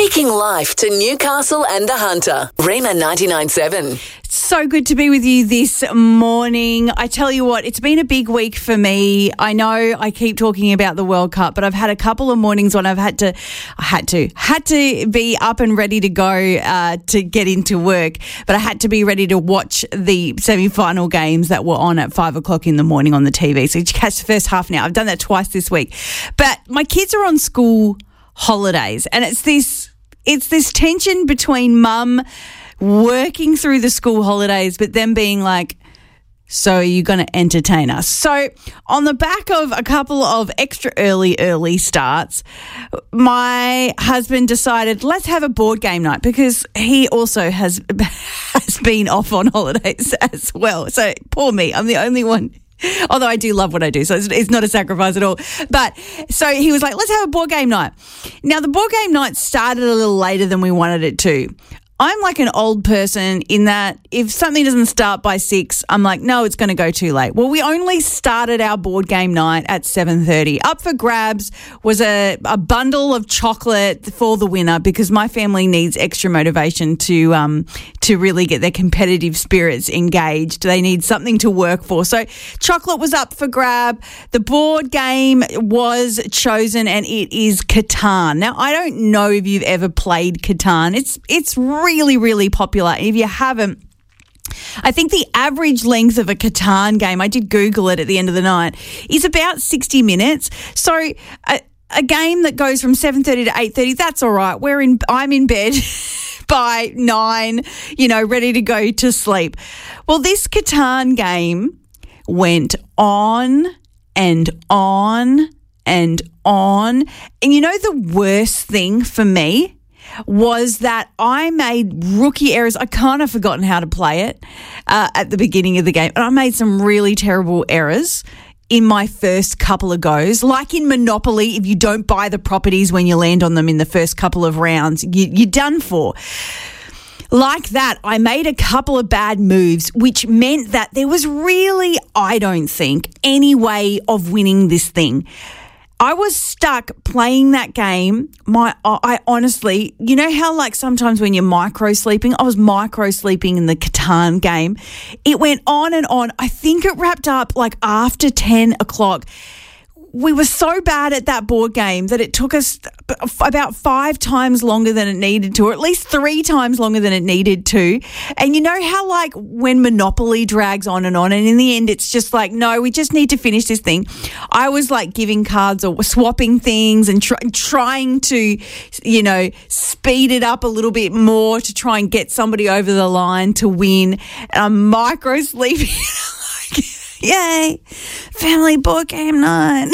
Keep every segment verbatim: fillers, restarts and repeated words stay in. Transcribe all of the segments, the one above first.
Speaking life to Newcastle and the Hunter. Rema ninety-nine point seven. So good to be with you this morning. I tell you what, it's been a big week for me. I know I keep talking about the World Cup, but I've had a couple of mornings when I've had to, I had to, had to be up and ready to go uh, to get into work, but I had to be ready to watch the semi-final games that were on at five o'clock in the morning on the T V. So you catch the first half now. I've done that twice this week. But my kids are on school holidays, and it's this, it's this tension between mum working through the school holidays, but then being like, so are you going to entertain us? So on the back of a couple of extra early, early starts, my husband decided, let's have a board game night, because he also has, has been off on holidays as well. So poor me, I'm the only one. Although I do love what I do, so it's, it's not a sacrifice at all. But so he was like, let's have a board game night. Now, the board game night started a little later than we wanted it to. I'm like an old person in that if something doesn't start by six, I'm like, no, it's going to go too late. Well, we only started our board game night at seven thirty. Up for grabs was a, a bundle of chocolate for the winner, because my family needs extra motivation to um to really get their competitive spirits engaged. They need something to work for. So chocolate was up for grab. The board game was chosen, and it is Catan. Now, I don't know if you've ever played Catan. It's it's really, really popular. And if you haven't, I think the average length of a Catan game, I did Google it at the end of the night, is about sixty minutes. So a, a game that goes from seven thirty to eight thirty, that's all right. We're in, I'm in bed by nine, you know, ready to go to sleep. Well, this Catan game went on and on and on. And you know the worst thing for me was that I made rookie errors. I kind of forgotten how to play it uh, at the beginning of the game. And I made some really terrible errors in my first couple of goes. Like in Monopoly, if you don't buy the properties when you land on them in the first couple of rounds, you, you're done for. Like that, I made a couple of bad moves, which meant that there was really, I don't think, any way of winning this thing. I was stuck playing that game. My, I honestly, you know how like sometimes when you're micro sleeping, I was micro sleeping in the Catan game. It went on and on. I think it wrapped up like after ten o'clock. We were so bad at that board game that it took us about five times longer than it needed to, or at least three times longer than it needed to. And you know how like when Monopoly drags on and on, and in the end it's just like, no, we just need to finish this thing. I was like giving cards or swapping things and try, trying to, you know, speed it up a little bit more to try and get somebody over the line to win. And I'm micro sleeping. Yay, family board game night.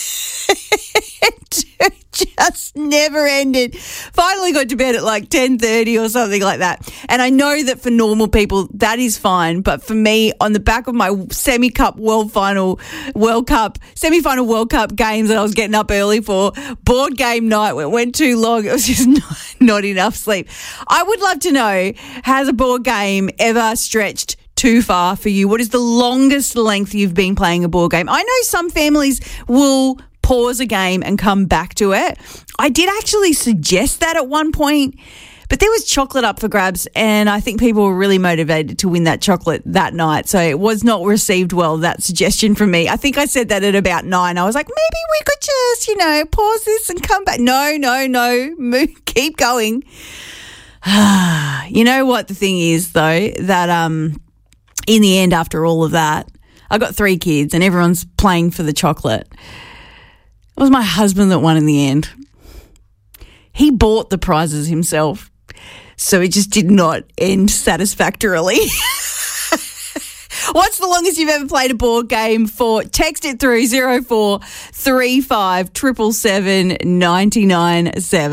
It just never ended. Finally got to bed at like ten thirty or something like that. And I know that for normal people, that is fine. But for me, on the back of my semi-cup World Final, World Cup, semi-final World Cup games that I was getting up early for, board game night went, went too long. It was just not, not enough sleep. I would love to know, has a board game ever stretched too far for you? What is the longest length you've been playing a board game? I know some families will pause a game and come back to it. I did actually suggest that at one point, but there was chocolate up for grabs, and I think people were really motivated to win that chocolate that night. So it was not received well, that suggestion from me. I think I said that at about nine. I was like, maybe we could just, you know, pause this and come back. No, no, no. Move, keep going. You know what the thing is, though, that um. in the end, after all of that, I got three kids and everyone's playing for the chocolate. It was my husband that won in the end. He bought the prizes himself, so it just did not end satisfactorily. What's the longest you've ever played a board game for? Text it through zero four three five seven seven seven nine nine seven.